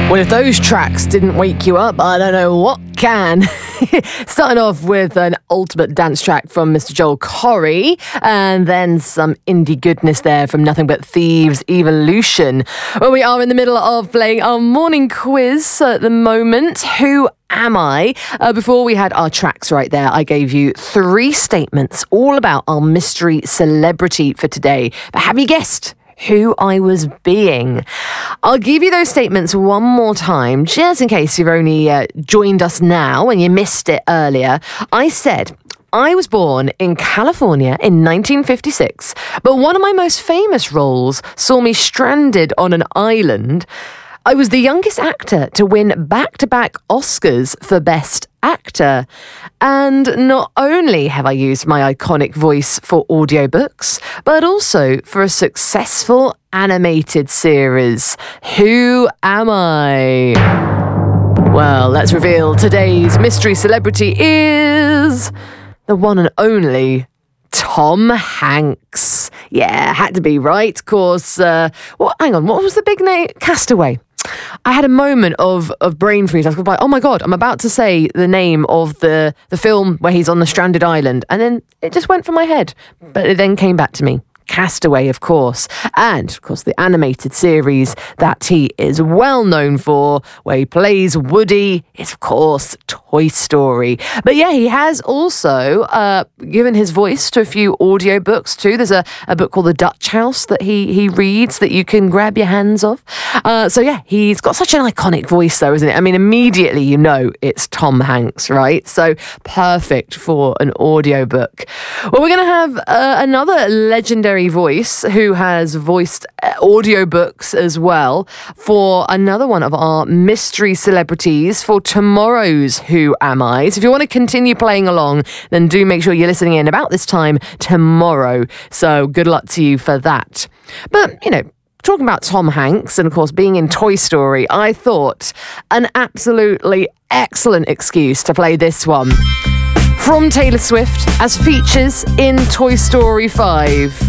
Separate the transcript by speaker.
Speaker 1: Well, if those tracks didn't wake you up, I don't know what can. Starting off with an ultimate dance track from Mr. Joel Corry, and then some indie goodness there from Nothing But Thieves Evolution. Well, we are in the middle of playing our morning quiz at the moment. Who am I? Before we had our tracks right there, I gave you 3 statements all about our mystery celebrity for today. But have you guessed who I was being? I'll give you those statements one more time, just in case you've only joined us now and you missed it earlier. I said I was born in California in 1956, but one of my most famous roles saw me stranded on an island. I was the youngest actor to win back-to-back Oscars for Best Actor. And not only have I used my iconic voice for audiobooks, but also for a successful animated series. Who am I? Well, let's reveal today's mystery celebrity is the one and only Tom Hanks. Yeah, had to be right, of course. Hang on, what was the big name? Castaway. I had a moment of brain freeze. I was like, oh my God, I'm about to say the name of the film where he's on the stranded island. And then it just went from my head. But it then came back to me. Castaway, of course. And, of course, the animated series that he is well known for, where he plays Woody, is, of course, Toy Story. But yeah, he has also given his voice to a few audiobooks too. There's a book called The Dutch House that he reads that you can grab your hands of. So yeah, he's got such an iconic voice though, isn't it? I mean, immediately you know it's Tom Hanks, right? So perfect for an audiobook. Well, we're going to have another legendary voice who has voiced audiobooks as well for another one of our mystery celebrities for tomorrow's Who Am I? So if you want to continue playing along, then do make sure you're listening in about this time tomorrow. So good luck to you for that. But, you know, talking about Tom Hanks and, of course, being in Toy Story, I thought an absolutely excellent excuse to play this one from Taylor Swift as features in Toy Story 5.